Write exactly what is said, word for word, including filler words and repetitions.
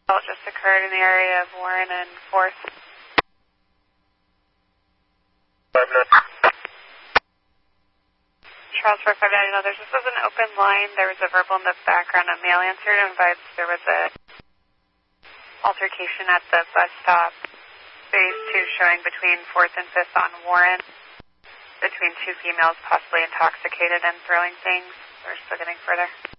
Assault just occurred in the area of Warren and fourth. Charles four five nine, no, there's, this was an open line. There was a verbal in the background. A male answered and advised there was a altercation at the bus stop. Phase two showing between fourth and fifth on Warren. Between two females possibly intoxicated and throwing things. We're still getting further.